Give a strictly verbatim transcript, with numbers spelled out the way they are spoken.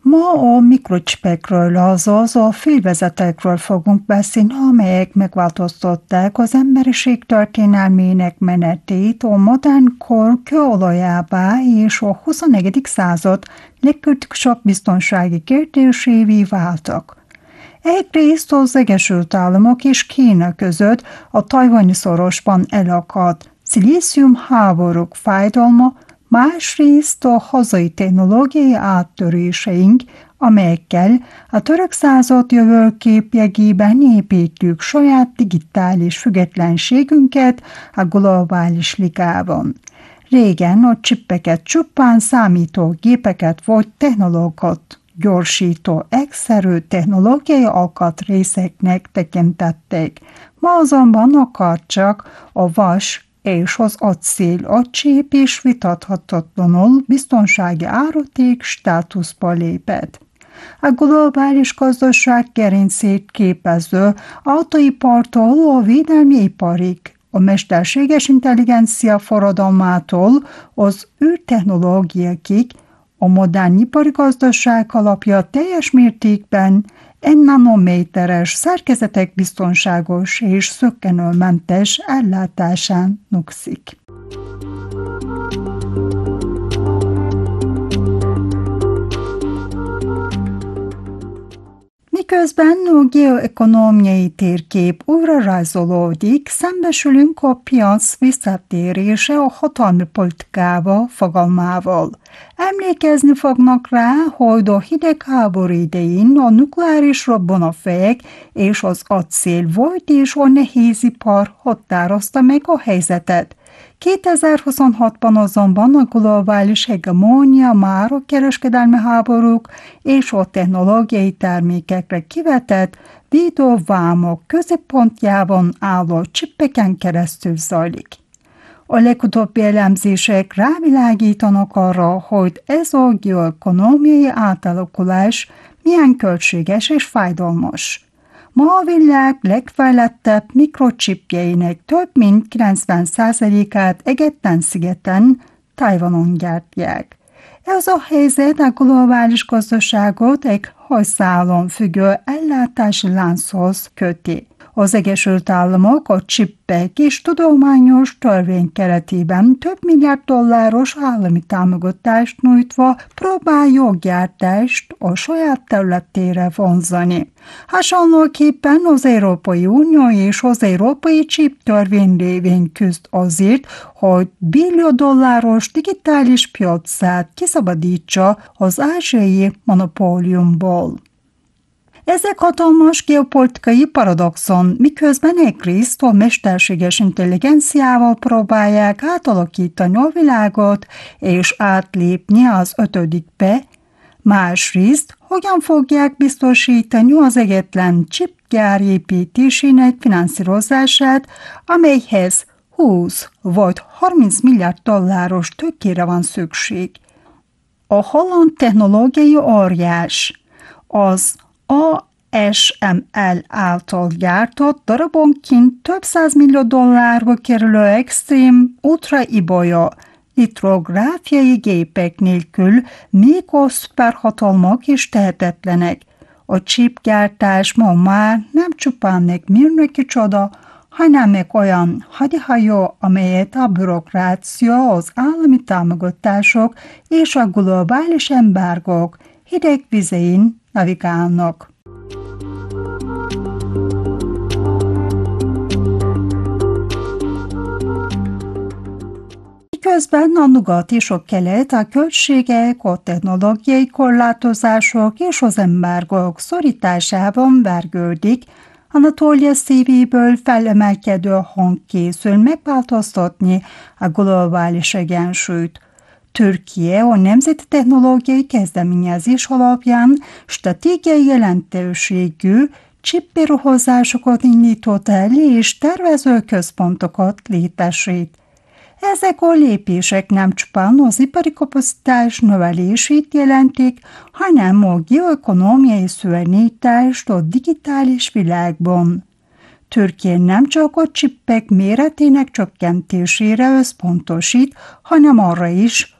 Ma a mikrocsipekről, azaz a félvezetekről fogunk beszélni, amelyek megváltoztatták az emberiség történelmének menetét, a modern kor kőolajává és a huszonegyedik század legkritikusabb biztonsági kérdésévé váltak. Egyrészt az Egyesült Államok és Kína között a tajvani szorosban elakadt szilícium háborúk fájdalma, másrészt a hazai technológiai áttöréseink, amelyekkel a török század jövőképjegyében építjük saját digitális függetlenségünket a globális ligában. Régen a csippeket csupán számítógépeket vagy technológot gyorsító egyszerű technológiai alkatrészeknek tekintették. Ma azonban akár csak a vas és az acél, a csíp is vitathatatlanul biztonsági áruték státuszba lépett. A globális gazdaság gerincét képező autóipartól a védelmi iparig, a mesterséges intelligencia forradalmától az űrtechnológiákig, a modern ipari gazdaság alapja teljes mértékben egy nanométeres szerkezetek biztonságos és szökkenőmentes ellátásán nyugszik. Miközben a geoekonomiai térkép újra rajzolódik, szembesülünk a piac visszatérése a hatalmi politikába fogalmával. Emlékezni fognak rá, hogy a hidegháború idején a nukleáris robbanófejek és az acél volt és a nehézipar határozta meg a helyzetet. kétezer-huszonhatban azonban a globális hegemónia már a kereskedelmi háborúk és a technológiai termékekre kivetett védővámok középpontjában álló csippeken keresztül zajlik. A legutóbbi elemzések rávilágítanak arra, hogy ez a geoekonomiai átalakulás milyen költséges és fájdalmas. Ma a világ legfejlettebb mikrocsipjeinek több mint kilencven százalékát egyetlen szigeten, Tajvanon gyártják. Ez a helyzet a globális gazdaságot egy hajszálon függő ellátási lánchoz köti. Az Egyesült Államok a csippek és tudományos törvény keretében több milliárd dolláros állami támogatást nyújtva próbálja a gyártást a saját területére vonzani. Hasonlóképpen az Európai Unió és az Európai Chip törvény révén küzd azért, hogy billió dolláros digitális piacát kiszabadítsa az ázsiai monopóliumból. Ezek hatalmas geopolitikai paradoxon, miközben egyrészt a mesterséges intelligenciával próbálják átalakítani a világot és átlépni az ötödikbe, másrészt hogyan fogják biztosítani az egyetlen chipgyár építésének finanszírozását, amelyhez húsz vagy harminc milliárd dolláros tőkére van szükség. A holland technológiai óriás, az á es em el által gyártott darabonként több százmillió dollárba kerülő extrém ultraibolya litrográfiai gépek nélkül még a szuperhatalmak is tehetetlenek. A chipgyártás ma már nem csupán egy mérnöki csoda, hanem egy olyan hadihajó, amelyet a bürokrácia, az állami támogatások és a globális embargók hideg vizein navigálnak. Miközben a nyugat és a kelet a költségek, a technológiai korlátozások és az embargók szorításában vergődik, Anatólia szívéből felemelkedő hang készül megváltoztatni a globális egyensúlyt. Türkiye a Nemzeti Technológiai Kezdeményezés alapján stratégiai jelentőségű csipberuházásokat indított el és tervező központokat létesít. Ezek a lépések nem csupán az ipari kapacitás növelését jelentik, hanem a geoekonomiai szuverenitást a digitális világban. Türkiye nem csak a csippek méretének csökkentésére összpontosít, hanem arra is,